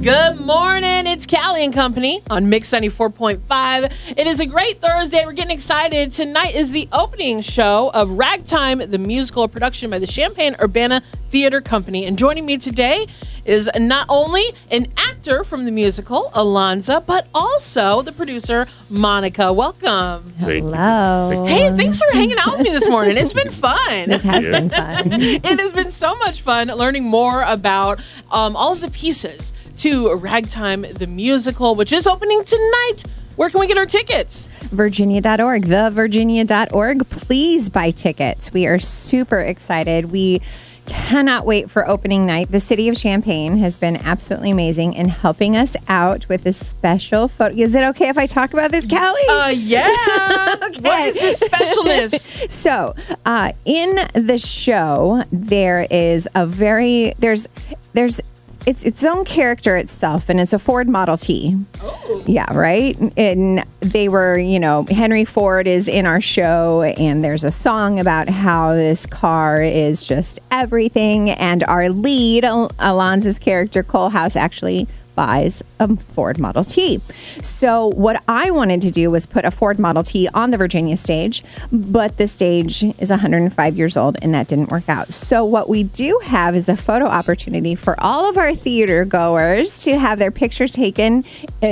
Good morning. It's Callie and Company on Mix 94.5. It is a great Thursday. We're getting excited. Tonight is the opening show of Ragtime, the musical, production by the Champaign-Urbana Theater Company. And joining me today is not only an actor from the musical, Alonza, but also the producer, Monica. Welcome. Hello. Hey, thanks for hanging out with me this morning. It's been fun. This has been fun. It has been so much fun learning more about all of the pieces to Ragtime, the musical, which is opening tonight. Where can we get our tickets? Virginia.org, thevirginia.org. Please buy tickets. We are super excited. We cannot wait for opening night. The city of Champaign has been absolutely amazing in helping us out with this special photo. Is it okay if I talk about this, Callie? Yeah. Okay. What is this specialness? So, in the show, there is there's it's its own character itself, and it's a Ford Model T. Oh. Yeah, right? And they were, Henry Ford is in our show, and there's a song about how this car is just everything. And our lead, Alonza's character, Cole House, actually buys a Ford Model T. So what I wanted to do was put a Ford Model T on the Virginia stage, but the stage is 105 years old, and that didn't work out. So what we do have is a photo opportunity for all of our theater goers to have their picture taken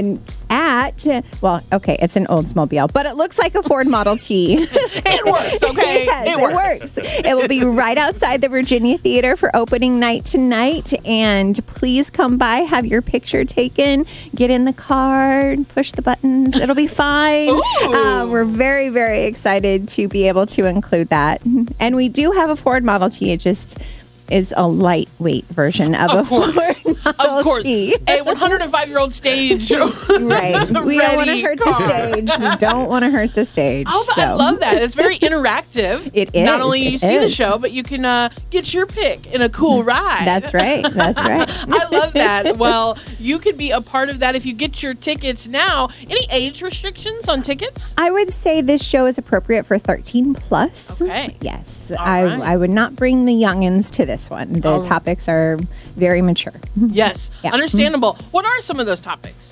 it's an Oldsmobile, but it looks like a Ford Model T. It works, okay? Yes, it works. It will be right outside the Virginia Theater for opening night tonight. And please come by, have your picture taken, get in the car, push the buttons. It'll be fine. We're very, very excited to be able to include that. And we do have a Ford Model T. It just is a lightweight version of a Ford Model T. A 105-year-old stage. Right. We don't want to hurt the stage. We don't want to hurt the stage. Oh, so. I love that. It's very interactive. It is. Not only you see the show, but you can get your pick in a cool ride. That's right. That's right. I love that. Well, you could be a part of that if you get your tickets now. Any age restrictions on tickets? I would say this show is appropriate for 13 plus. Okay. Yes. I would not bring the youngins to this one. The topics are very mature. Yes. Yeah. Understandable. What are some of those topics?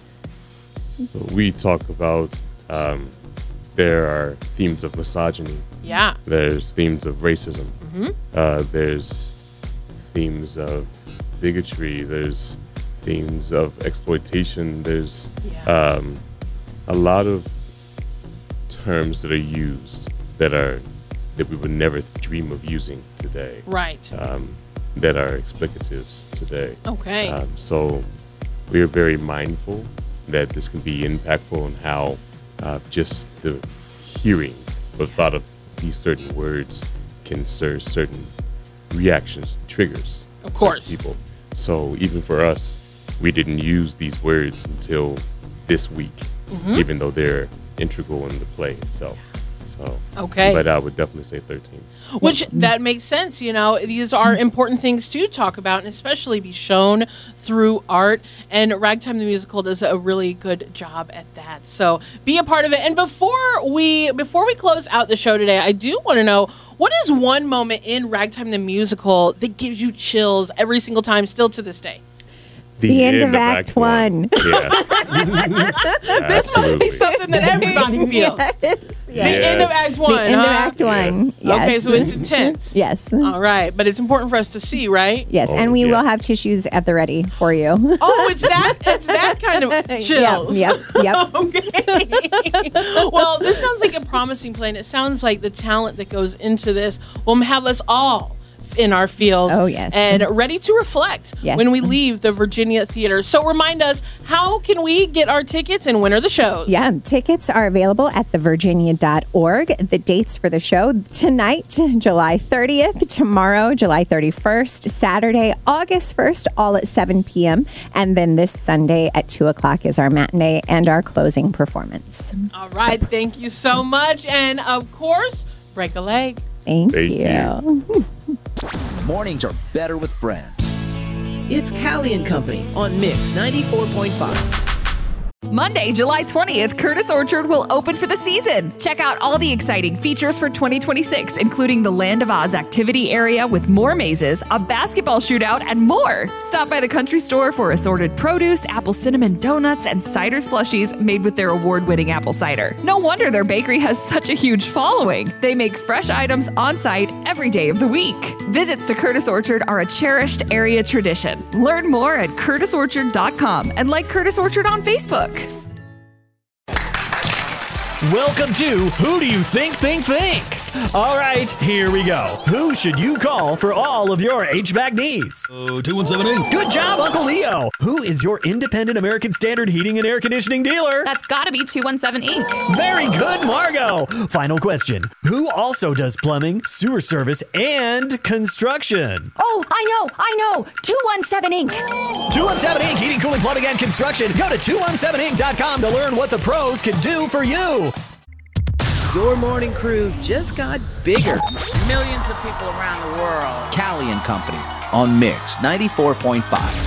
We talk about there are themes of misogyny. Yeah. There's themes of racism. Mm-hmm. There's themes of bigotry. There's themes of exploitation. There's a lot of terms that are used that we would never dream of using today. Right. That are explicatives today. Okay. So we are very mindful that this can be impactful in how just the hearing or thought of these certain words can stir certain reactions, triggers. Of course. People. So even for us, we didn't use these words until this week, even though they're integral in the play itself. Okay. But I would definitely say 13. Which, that makes sense. These are important things to talk about and especially be shown through art. And Ragtime the Musical does a really good job at that. So be a part of it. And before we close out the show today, I do want to know, what is one moment in Ragtime the Musical that gives you chills every single time, still to this day? The end of Act One. Yeah. This must be something that everybody feels. Yes. The end of Act One. The end of Act One. Yes. Yes. Okay, so it's intense. Yes. All right, but it's important for us to see, right? Yes, and we will have tissues at the ready for you. Oh, it's that kind of chills. Yep. Okay. Well, this sounds like a promising play, and it sounds like the talent that goes into this will have us all in our fields. Oh, yes. And ready to reflect when we leave the Virginia Theater. So remind us, how can we get our tickets and when are the shows? Yeah, tickets are available at thevirginia.org. The dates for the show: tonight, July 30th, tomorrow, July 31st, Saturday, August 1st, all at 7 p.m. And then this Sunday at 2 o'clock is our matinee and our closing performance. All right. Thank you so much. And of course, break a leg. Thank you. Mornings are better with friends. It's Callie and Company on Mix 94.5. Monday, July 20th, Curtis Orchard will open for the season. Check out all the exciting features for 2026, including the Land of Oz activity area with more mazes, a basketball shootout, and more. Stop by the country store for assorted produce, apple cinnamon donuts, and cider slushies made with their award-winning apple cider. No wonder their bakery has such a huge following. They make fresh items on site every day of the week. Visits to Curtis Orchard are a cherished area tradition. Learn more at curtisorchard.com and like Curtis Orchard on Facebook. Welcome to Who Do You Think? All right, here we go. Who should you call for all of your HVAC needs? 2178. Good job, Uncle Leo. Who is your independent American Standard heating and air conditioning dealer? That's gotta be 217 Inc. Very good, Margot. Final question. Who also does plumbing, sewer service, and construction? Oh, I know. 217 Inc. 217 Inc. Heating, cooling, plumbing, and construction. Go to 217inc.com to learn what the pros can do for you. Your morning crew just got bigger. Millions of people around the world. Callie and Company on Mix 94.5.